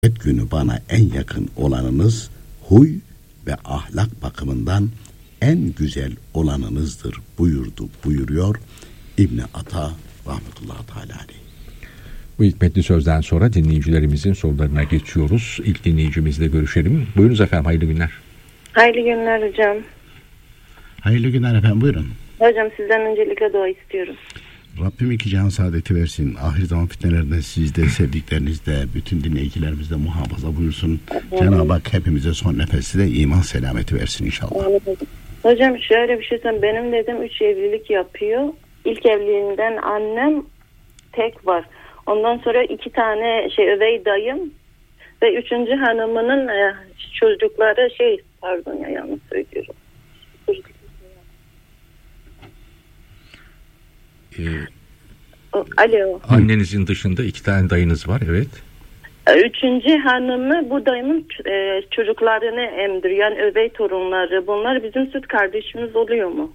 günü bana en yakın olanınız huy ve ahlak bakımından en güzel olanınızdır buyuruyor İbn Ata rahmetullahi teala aleyh. Bu hikmetli sözden sonra dinleyicilerimizin sorularına geçiyoruz. İlk dinleyicimizle görüşelim. Buyurunuz efendim, hayırlı günler. Hayırlı günler hocam. Hayırlı günler efendim, buyurun. Hocam sizden öncelikle dua istiyorum. Rabbim iki cihan saadeti versin. Ahir zaman fitnelerinden sizde, sevdiklerinizde, bütün dinleyicilerimizde muhafaza buyursun. Cenab-ı Hak hepimize son nefeste de iman selameti versin inşallah. Hocam şöyle bir şey söyleyeyim. Benim dedem 3 evlilik yapıyor. İlk evliliğinden annem tek var. Ondan sonra 2 tane övey dayım ve 3. hanımının çocukları pardon ya, yanlış söylüyorum. Alo. Annenizin dışında 2 tane dayınız var, evet. 3. hanımı bu dayımın çocuklarını emdiriyor. Yani övey torunları. Bunlar bizim süt kardeşimiz oluyor mu?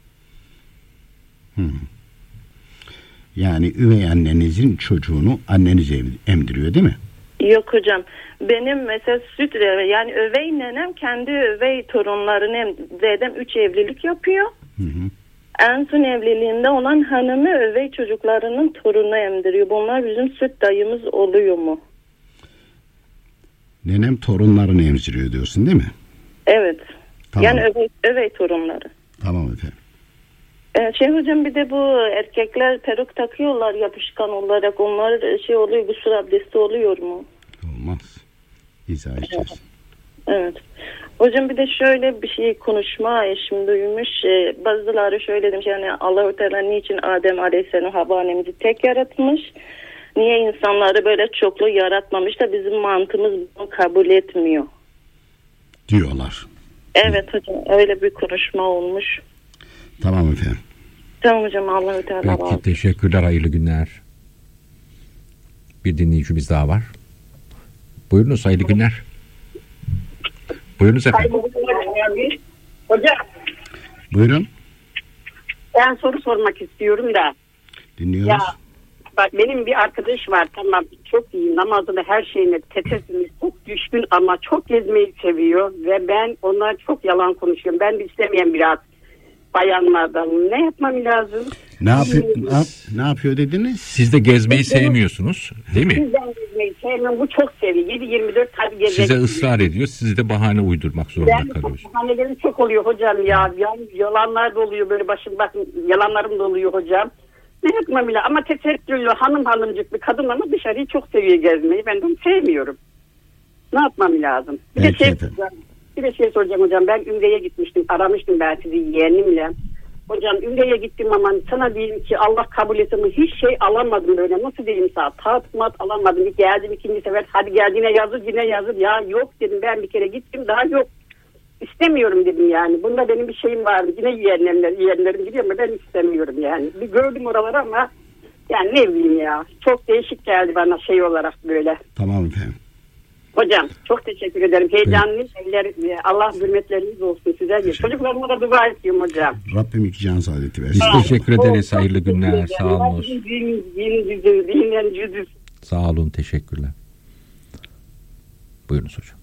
Yani üvey annenizin çocuğunu anneniz emdiriyor değil mi? Yok hocam. Benim mesela yani övey nenem kendi övey torunlarını dedem 3 evlilik yapıyor. En son evliliğinde olan hanımı övey çocuklarının torununu emdiriyor. Bunlar bizim süt dayımız oluyor mu? Nenem torunlarını emziriyor diyorsun değil mi? Evet. Tamam. Yani övey torunları. Tamam efendim. Hocam bir de bu erkekler peruk takıyorlar yapışkan olarak. Onlar oluyor, gusül abdesti oluyor mu? Olmaz. İzah edeceğiz. Evet. Hocam bir de şöyle bir şey konuşma eşim duymuş. Bazıları şöyle demiş, yani Allah-u Teala niçin Adem Aleyhisselam Havva annemizi tek yaratmış? Niye insanları böyle çoklu yaratmamış da bizim mantığımız bunu kabul etmiyor diyorlar. Evet hocam, öyle bir konuşma olmuş. Tamam efendim. Tamam hocam, Allah-u Teala. Peki, teşekkürler, hayırlı günler. Bir dinleyicimiz daha var. Buyurunuz, hayırlı günler. Buyurunuz efendim. Hocam. Buyurun. Ben soru sormak istiyorum da. Dinliyoruz. Ya bak, benim bir arkadaş var, tamam, çok iyi, namazını her şeyine tetesini çok düşkün ama çok gezmeyi seviyor ve ben ona çok yalan konuşuyorum. Ben de istemeyen biraz bayanlardan. Ne yapmam lazım? Ne yapıyor dediniz? Siz de gezmeyi sevmiyorsunuz değil mi? Sizden gezmeyi sevmem, bu çok seviyor. 7-24 tabii gezmeyi. Size ısrar ediyor. Siz de bahane uydurmak zorunda kalıyorsunuz. Bahanelerim çok oluyor hocam ya. Yalanlar da oluyor böyle bakın yalanlarım da oluyor hocam. Ne yapmam lazım? Ama tesettürlü hanımcık bir kadın ama dışarıyı çok seviyor gezmeyi. Ben de onu sevmiyorum. Ne yapmam lazım? Bir de şey soracağım hocam. Ben Ümre'ye gitmiştim. Aramıştım ben sizi yeğenimle. Hocam Ümre'ye gittim ama sana diyeyim ki Allah kabul etsin, hiç şey alamadım böyle. Nasıl diyeyim sana? Tat alamadım. Geldim ikinci sefer. Hadi gel yine yazır. Ya yok dedim, ben bir kere gittim daha yok. İstemiyorum dedim yani. Bunda benim bir şeyim vardı. Yine yeğenlerim gidiyor ama ben istemiyorum yani. Bir gördüm oraları ama yani ne bileyim ya. Çok değişik geldi bana şey olarak böyle. Tamam efendim. Hocam çok teşekkür ederim. Heyecanlıyım. Allah hürmetleriniz olsun size. Çocuklarıma da dua ediyorum hocam. Rabbim iki can saadeti versin. Biz teşekkür ederiz. Hayırlı günler. Sağ olun. Sağ olun. Teşekkürler. Buyurunuz hocam.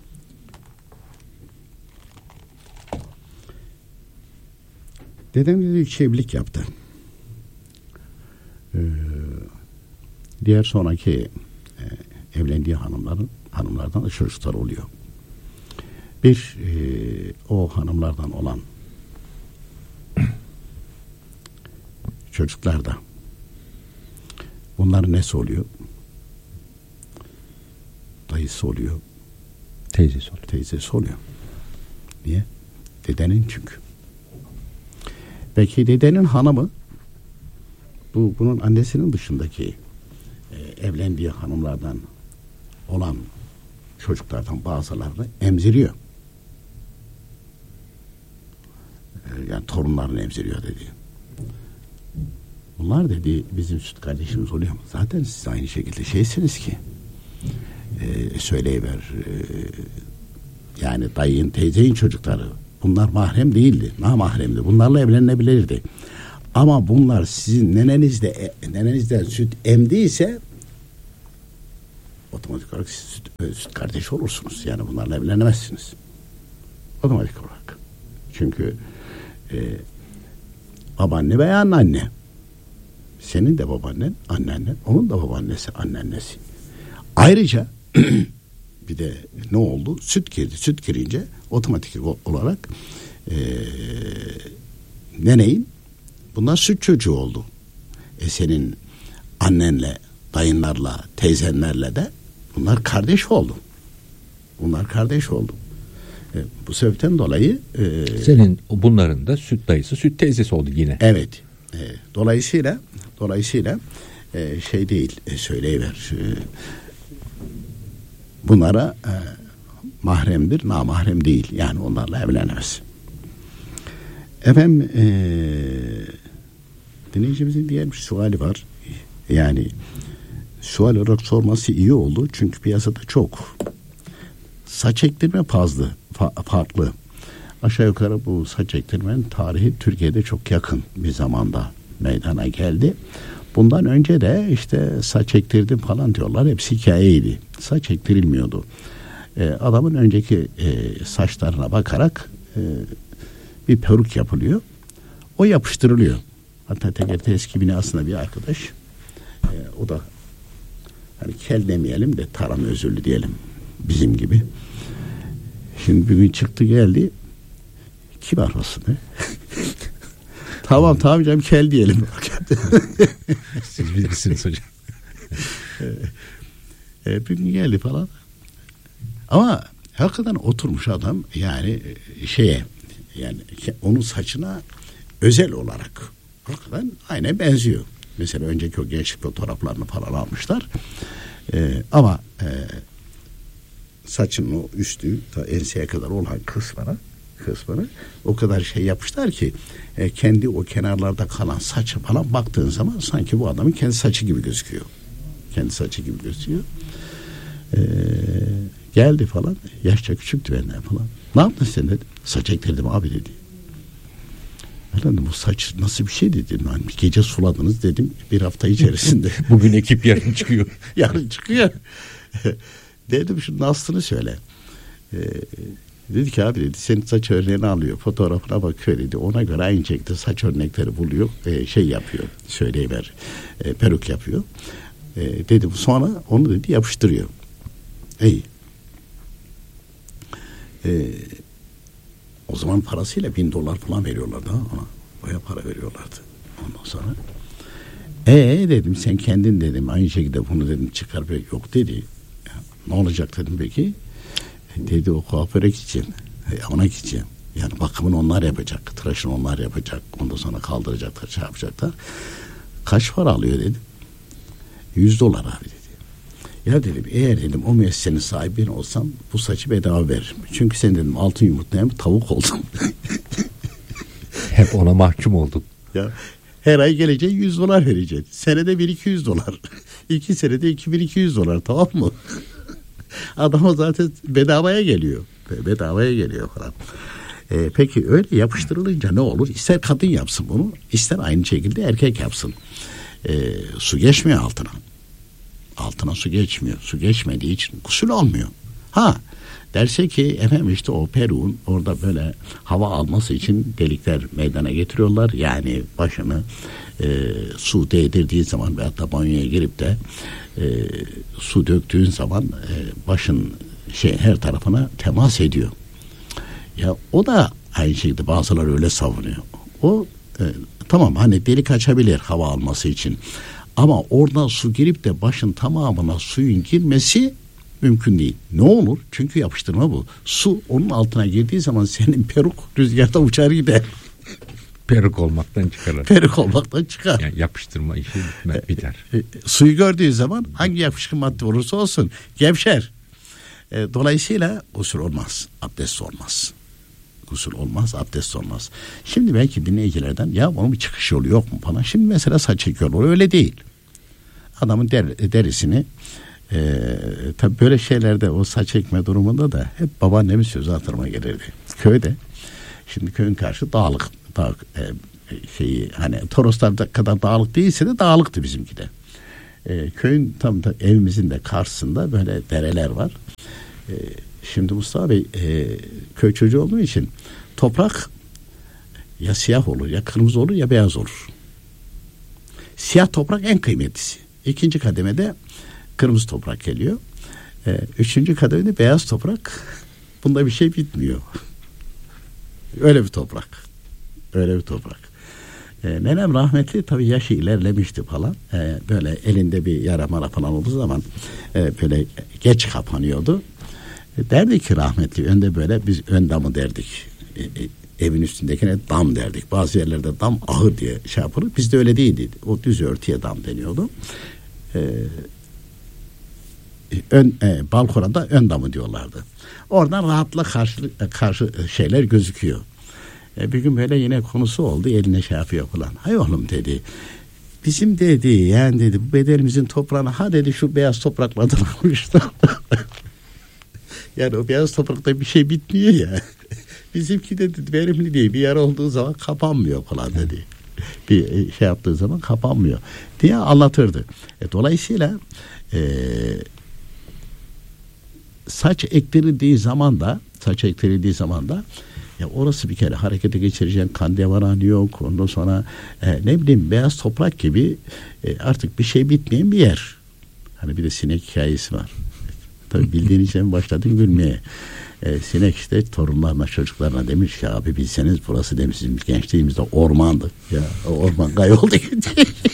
Dedem dedi 3 evlilik yaptı. Diğer sonraki evlendiği hanımlardan da çocuklar oluyor. O hanımlardan olan çocuklar da bunların nesi oluyor? Dayısı oluyor. Teyzesi oluyor. Niye? Dedenin çünkü. Peki dedenin hanımı bunun annesinin dışındaki evlendiği hanımlardan olan çocuklardan bazılarını emziriyor. Yani torunlarını emziriyor dedi. Bunlar dedi bizim süt kardeşimiz oluyor mu? Zaten siz aynı şekilde şeysiniz ki söyleyiver yani dayın teyzeyin çocukları bunlar mahrem değildi. Namahremdi. Bunlarla evlenilebilirdi. Ama bunlar sizin nenenizden süt emdiyse otomatik olarak siz süt kardeş olursunuz. Yani bunlarla evlenemezsiniz. Otomatik olarak. Çünkü babaanne veya anneanne. Senin de babaannen, anneannen, onun da babaannesi, anneannesi. Ayrıca bir de ne oldu? Süt girdi. Süt girince otomatik olarak neneyin bunlar süt çocuğu oldu. Senin annenle, dayınlarla, teyzenlerle de bunlar kardeş oldu. Bunlar kardeş oldu. Bu sebepten dolayı senin bunların da süt dayısı, süt teyzesi oldu yine. Evet. Dolayısıyla şey değil, söyleyiver. Bunlara mahremdir, namahrem değil. Yani onlarla evlenemez. Efendim dinleyicimizin diğer bir suali var. Yani sual olarak sorması iyi oldu. Çünkü piyasada çok saç ektirme farklı. Aşağı yukarı bu saç ektirmenin tarihi Türkiye'de çok yakın bir zamanda meydana geldi. Bundan önce de işte saç ektirdim falan diyorlar. Hepsi hikayeydi. Saç ektirilmiyordu. Adamın önceki saçlarına bakarak bir peruk yapılıyor. O yapıştırılıyor. Hatta TGRT eski binasında bir arkadaş o da hani kel demeyelim de tarım özürlü diyelim bizim gibi. Şimdi bir gün çıktı geldi. Kim arasın? Tamam canım kel diyelim. Siz bilirsiniz hocam. Bir gün geldi falan. Ama hakikaten oturmuş adam yani yani onun saçına özel olarak hakikaten aynen benziyor. Mesela önceki o gençlik fotoğraflarını falan almışlar. Ama saçın o üstü ta enseye kadar olan kısmını o kadar şey yapmışlar ki kendi o kenarlarda kalan saçı falan baktığın zaman sanki bu adamın kendi saçı gibi gözüküyor. Kendi saçı gibi gözüküyor. Geldi falan. Yaşça küçüktü benden falan. Ne yaptın sen dedim. Saç ektirdim abi dedi. Efendim bu saç nasıl bir şey dedim. Yani bir gece suladınız dedim. Bir hafta içerisinde. Bugün ekip yarın çıkıyor. Yarın çıkıyor. Dedim şunun aslını söyle. Dedi ki abi dedi senin saç örneğini alıyor. Fotoğrafına bakıyor dedi. Ona göre aynı şekilde saç örnekleri buluyor. Yapıyor. Söyleyiver. Peruk yapıyor. Dedim sonra onu dedi yapıştırıyor. İyi. O zaman parasıyla $1000 falan veriyorlardı ona. Baya para veriyorlardı. Ondan sonra dedim sen kendin dedim aynı şekilde bunu dedim çıkar yok dedi. Ne olacak dedim peki? Dedi o kuaföre gideceğim. Ona gideceğim. Yani bakımını onlar yapacak. Tıraşını onlar yapacak. Ondan sonra kaldıracaklar, şey yapacaklar. Kaç para alıyor dedim. $100 abi dedi. Ya dedim eğer dedim o müessesenin sahibi ben olsam bu saçı bedava veririm. Çünkü sen dedim altın yumurtlayan bir tavuk oldum. Hep ona mahkum olduk. Ya her ay geleceği $100 vereceksin. Senede $1.200. 2 senede $2.200 tamam mı? Adama zaten bedavaya geliyor. Bedavaya geliyor falan. Peki öyle yapıştırılınca ne olur? İster kadın yapsın bunu, ister aynı şekilde erkek yapsın. Su geçmiyor altına. Altına su geçmiyor. Su geçmediği için gusül olmuyor. Derse ki efendim işte o peruğun orada böyle hava alması için delikler meydana getiriyorlar. Yani başını su değdirdiği zaman veyahut da banyoya girip de su döktüğün zaman başın her tarafına temas ediyor. Ya o da aynı şekilde bazıları öyle savunuyor. O tamam hani delik açabilir hava alması için. Ama oradan su girip de başın tamamına suyun girmesi mümkün değil. Ne olur? Çünkü yapıştırma bu. Su onun altına girdiği zaman senin peruk rüzgarda uçar gider. Peruk olmaktan çıkarır. Peruk olmaktan çıkar. Yani yapıştırma işi biter. Suyu gördüğü zaman hangi yapışkan madde olursa olsun gevşer. Dolayısıyla gusül olmaz. Abdest olmaz. Gusül olmaz, abdest olmaz. Şimdi belki dinleyicilerden ya onun bir çıkış yolu yok mu falan. Şimdi mesela saç çekiyorlar. Öyle değil. Adamın derisini tabii böyle şeylerde o saç ekme durumunda da hep babaannemin sözü hatırıma gelirdi. Köyde şimdi köyün karşı dağlık hani Toroslar kadar dağlık değilse de dağlıktı bizimki de. Köyün tam da evimizin de karşısında böyle dereler var. Şimdi Mustafa Bey köy çocuğu olduğu için toprak ya siyah olur, ya kırmızı olur, ya beyaz olur. Siyah toprak en kıymetlisi. İkinci kademede kırmızı toprak geliyor. Üçüncü kademede beyaz toprak. Bunda bir şey bitmiyor. Öyle bir toprak. Öyle bir toprak. Nenem rahmetli tabii yaşı ilerlemişti falan. Böyle elinde bir yara mara falan olduğu zaman böyle geç kapanıyordu. Derdi ki rahmetli, önde böyle biz ön damı derdik. Evin üstündekine dam derdik. Bazı yerlerde dam ahır diye şey yapılır. Bizde öyle değildi. O düz örtüye dam deniyordu. Balkona da ön damı diyorlardı. Oradan rahatla karşı şeyler gözüküyor. Bir gün böyle yine konusu oldu. Eline şey yapıyor falan. Hay oğlum dedi. Bizim dedi yani dedi bu bedenimizin toprağına ha dedi şu beyaz topraklardan almışlar. Yani o beyaz toprakta bir şey bitmiyor ya. Bizimki de verimli değil. Bir yer olduğu zaman kapanmıyor falan dedi. Bir şey yaptığı zaman kapanmıyor diye anlatırdı. Dolayısıyla saç ektirildiği zaman da ya orası bir kere harekete geçireceğin kan devaranı yok. Ondan sonra ne bileyim beyaz toprak gibi artık bir şey bitmeyen bir yer. Hani bir de sinek hikayesi var. Tabii bildiğin için başladın gülmeye. Sinek işte torunlarına çocuklarına demiş ki abi bilseniz burası demiş bizim gençliğimizde ormandı. Ya o orman kayboldu gitti.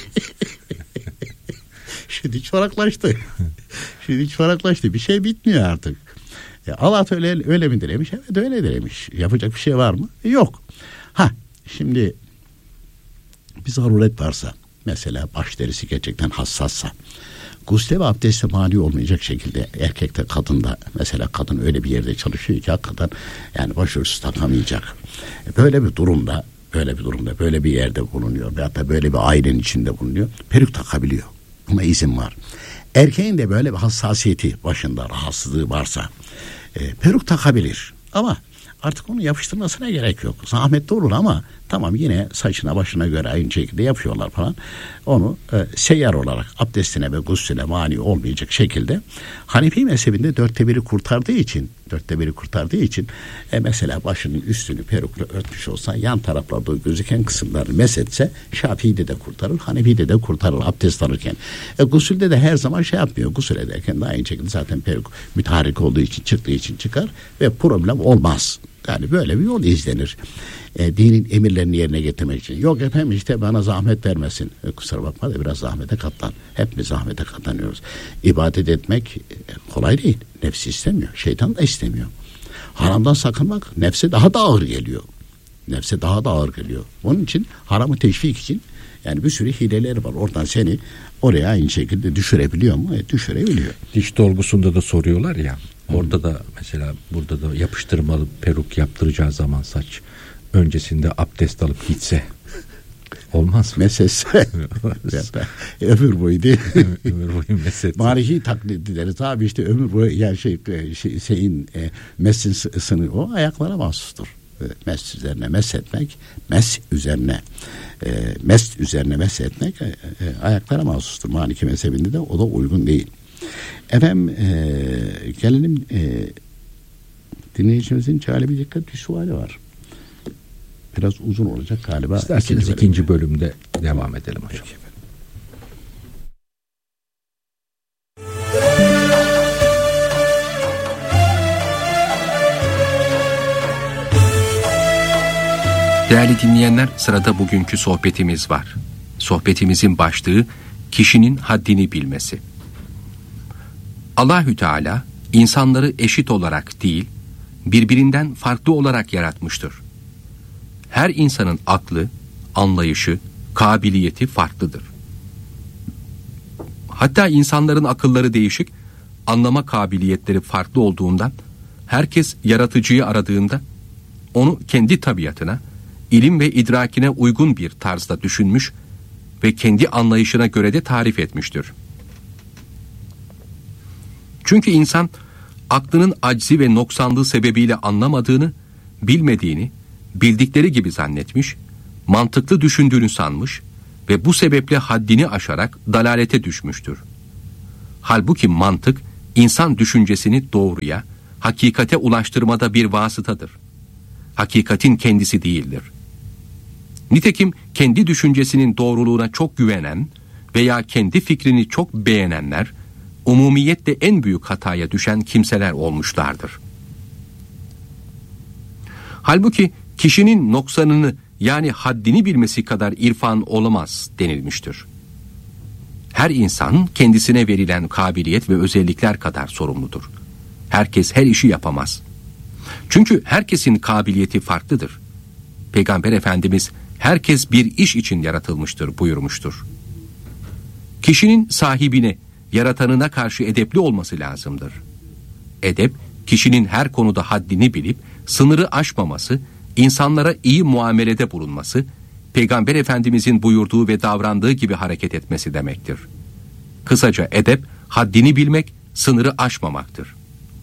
Şimdi çoraklaştı. Bir şey bitmiyor artık. Allah öyle mi demiş? Evet öyle demiş. Yapacak bir şey var mı? Yok. Şimdi bir zaruret varsa mesela baş derisi gerçekten hassassa gusle ve abdeste mani olmayacak şekilde erkekte kadında mesela kadın öyle bir yerde çalışıyor ki hakikaten yani başörtüsü takamayacak. Böyle bir durumda böyle bir yerde bulunuyor veyahut da böyle bir ailenin içinde bulunuyor. Peruk takabiliyor. Buna izin var. Erkeğin de böyle bir hassasiyeti başında rahatsızlığı varsa peruk takabilir. Ama artık onu yapıştırmasına gerek yok. Zahmetli olur ama tamam yine saçına başına göre aynı şekilde yapıyorlar falan. Onu seyyar olarak abdestine ve gusüle mani olmayacak şekilde Hanefi mezhebinde 1/4'ü kurtardığı için mesela başının üstünü perukla örtmüş olsa yan taraflarda gözüken kısımlarını mesetse Şafii'de de kurtarır, Hanefi'de de kurtarır abdest alırken. Gusülde de her zaman şey yapmıyor. Gusül ederken de aynı şekilde zaten peruk müteharrik olduğu için çıktığı için çıkar ve problem olmaz. Yani böyle bir yol izlenir. Dinin emirlerini yerine getirmek için. Yok efendim işte bana zahmet vermesin. Kusura bakma da biraz zahmete katlan. Hepimiz zahmete katlanıyoruz. İbadet etmek kolay değil. Nefsi istemiyor. Şeytan da istemiyor. Haramdan sakınmak nefse daha da ağır geliyor. Onun için haramı teşvik için yani bir sürü hileleri var. Oradan seni oraya aynı şekilde düşürebiliyor mu? Düşürebiliyor. Diş dolgusunda da soruyorlar ya. Orada da mesela burada da yapıştırmalı peruk yaptıracağı zaman saç öncesinde abdest alıp gitse olmaz mı? Mesesse ömür boyu değil. Ömür boyu meset. Maliki taklit ederiz abi işte ömür boyu yani şeyin mesin sınırı o ayaklara mahsustur. Mes üzerine meshetmek, ayaklara mahsustur. Maliki mezhebinde de o da uygun değil. Efendim gelelim dinleyicimizin cale dikkat bir suali var. Biraz uzun olacak galiba. İsterseniz ikinci bölümde devam edelim hocam. Peki. Değerli dinleyenler, sırada bugünkü sohbetimiz var. Sohbetimizin başlığı kişinin haddini bilmesi. Allahü Teala insanları eşit olarak değil, birbirinden farklı olarak yaratmıştır. Her insanın aklı, anlayışı, kabiliyeti farklıdır. Hatta insanların akılları değişik, anlama kabiliyetleri farklı olduğundan herkes yaratıcıyı aradığında onu kendi tabiatına, ilim ve idrakine uygun bir tarzda düşünmüş ve kendi anlayışına göre de tarif etmiştir. Çünkü insan aklının aczi ve noksanlığı sebebiyle anlamadığını, bilmediğini, bildikleri gibi zannetmiş, mantıklı düşündüğünü sanmış ve bu sebeple haddini aşarak dalalete düşmüştür. Halbuki mantık, insan düşüncesini doğruya, hakikate ulaştırmada bir vasıtadır. Hakikatin kendisi değildir. Nitekim kendi düşüncesinin doğruluğuna çok güvenen veya kendi fikrini çok beğenenler, umumiyetle en büyük hataya düşen kimseler olmuşlardır. Halbuki kişinin noksanını, yani haddini bilmesi kadar irfan olamaz denilmiştir. Her insan kendisine verilen kabiliyet ve özellikler kadar sorumludur. Herkes her işi yapamaz. Çünkü herkesin kabiliyeti farklıdır. Peygamber Efendimiz herkes bir iş için yaratılmıştır buyurmuştur. Kişinin sahibine, yaratanına karşı edepli olması lazımdır. Edep, kişinin her konuda haddini bilip sınırı aşmaması, insanlara iyi muamelede bulunması, Peygamber Efendimizin buyurduğu ve davrandığı gibi hareket etmesi demektir. Kısaca edep, haddini bilmek, sınırı aşmamaktır.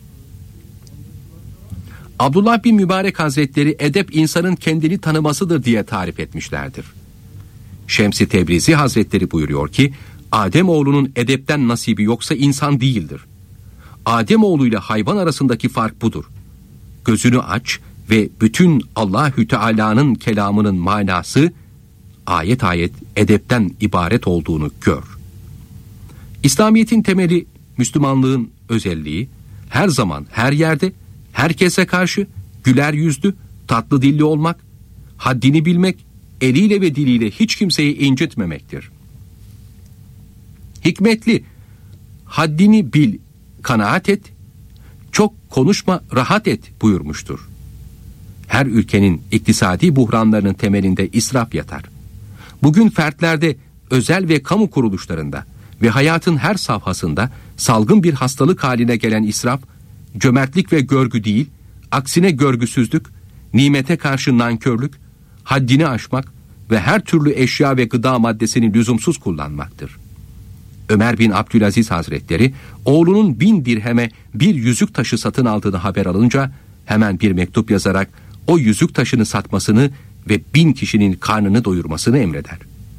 Abdullah bin Mübarek Hazretleri edep insanın kendini tanımasıdır diye tarif etmişlerdir. Şems-i Tebrizi Hazretleri buyuruyor ki, Ademoğlunun edepten nasibi yoksa insan değildir. Ademoğlu ile hayvan arasındaki fark budur. Gözünü aç ve bütün Allahü Teala'nın kelamının manası ayet ayet edepten ibaret olduğunu gör. İslamiyet'in temeli, Müslümanlığın özelliği, her zaman her yerde herkese karşı güler yüzlü, tatlı dilli olmak, haddini bilmek, eliyle ve diliyle hiç kimseyi incitmemektir. Hikmetli, haddini bil, kanaat et, çok konuşma, rahat et buyurmuştur. Her ülkenin iktisadi buhranlarının temelinde israf yatar. Bugün fertlerde, özel ve kamu kuruluşlarında ve hayatın her safhasında salgın bir hastalık haline gelen israf, cömertlik ve görgü değil, aksine görgüsüzlük, nimete karşı nankörlük, haddini aşmak ve her türlü eşya ve gıda maddesini lüzumsuz kullanmaktır. Ömer bin Abdülaziz Hazretleri, oğlunun 1000 dirheme bir yüzük taşı satın aldığını haber alınca, hemen bir mektup yazarak o yüzük taşını satmasını ve 1000 kişinin karnını doyurmasını emreder.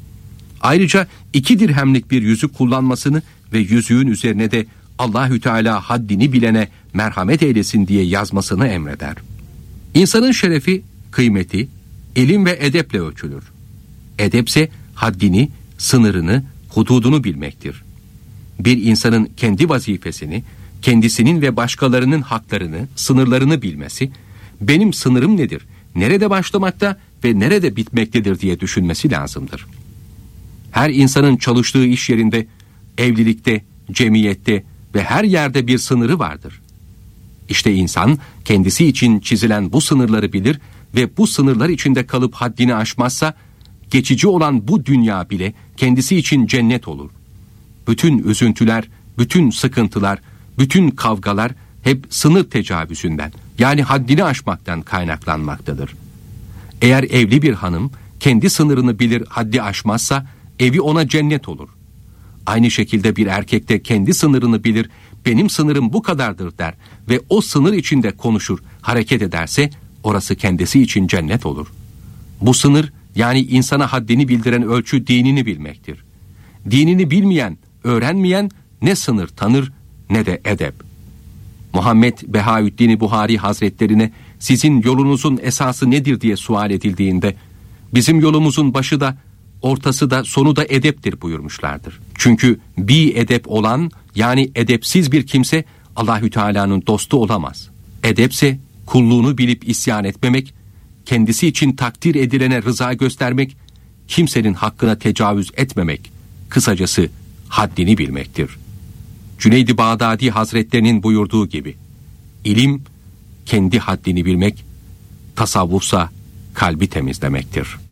Ayrıca 2 dirhemlik bir yüzük kullanmasını ve yüzüğün üzerine de Allahü Teala haddini bilene merhamet eylesin diye yazmasını emreder. İnsanın şerefi, kıymeti, ilim ve edeple ölçülür. Edepse haddini, sınırını, hududunu bilmektir. Bir insanın kendi vazifesini, kendisinin ve başkalarının haklarını, sınırlarını bilmesi, benim sınırım nedir, nerede başlamakta ve nerede bitmektedir diye düşünmesi lazımdır. Her insanın çalıştığı iş yerinde, evlilikte, cemiyette ve her yerde bir sınırı vardır. İşte insan kendisi için çizilen bu sınırları bilir ve bu sınırlar içinde kalıp haddini aşmazsa, geçici olan bu dünya bile kendisi için cennet olur. Bütün üzüntüler, bütün sıkıntılar, bütün kavgalar hep sınır tecavüzünden, yani haddini aşmaktan kaynaklanmaktadır. Eğer evli bir hanım kendi sınırını bilir, haddi aşmazsa evi ona cennet olur. Aynı şekilde bir erkek de kendi sınırını bilir, benim sınırım bu kadardır der ve o sınır içinde konuşur, hareket ederse orası kendisi için cennet olur. Bu sınır, yani insana haddini bildiren ölçü dinini bilmektir. Dinini bilmeyen, öğrenmeyen ne sınır tanır ne de edep. Muhammed Behaüddin Buhari Hazretlerine sizin yolunuzun esası nedir diye sual edildiğinde, bizim yolumuzun başı da, ortası da, sonu da edeptir buyurmuşlardır. Çünkü bir edep olan, yani edepsiz bir kimse Allahü Teala'nın dostu olamaz. Edepse kulluğunu bilip isyan etmemek, kendisi için takdir edilene rıza göstermek, kimsenin hakkına tecavüz etmemek, kısacası haddini bilmektir. Cüneyd-i Bağdadi Hazretlerinin buyurduğu gibi, ilim kendi haddini bilmek, tasavvufsa kalbi temizlemektir.